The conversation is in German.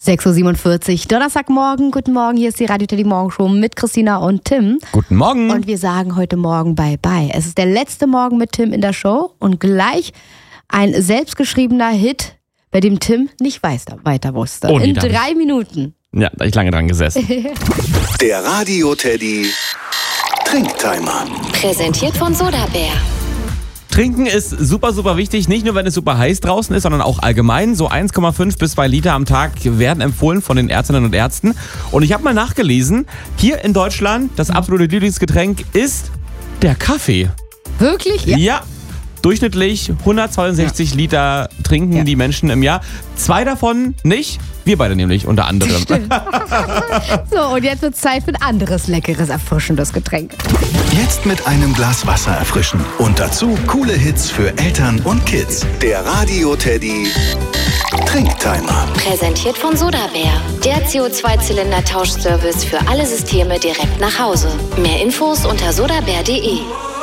6.47 Uhr, Donnerstagmorgen. Guten Morgen, hier ist die Radio Teddy Morgenshow mit Christina und Tim. Guten Morgen. Und wir sagen heute Morgen Bye-Bye. Es ist der letzte Morgen mit Tim in der Show und gleich ein selbstgeschriebener Hit, bei dem Tim nicht weiter wusste. Oh, nee, in 3 Minuten. Ja, da hab ich lange dran gesessen. Der Radio Teddy Trinktimer. Präsentiert von Sodabär. Trinken ist super, super wichtig. Nicht nur, wenn es super heiß draußen ist, sondern auch allgemein. So 1,5 bis 2 Liter am Tag werden empfohlen von den Ärztinnen und Ärzten. Und ich habe mal nachgelesen, hier in Deutschland, das absolute Lieblingsgetränk ist der Kaffee. Wirklich? Ja. Durchschnittlich 162 Liter trinken die Menschen im Jahr. 2 davon nicht. Wir beide nämlich unter anderem. So, und jetzt wird es Zeit für ein anderes leckeres, erfrischendes Getränk. Jetzt mit einem Glas Wasser erfrischen. Und dazu coole Hits für Eltern und Kids. Der Radio Teddy Trinktimer. Präsentiert von Sodabär. Der CO2-Zylinder-Tauschservice für alle Systeme direkt nach Hause. Mehr Infos unter sodabär.de.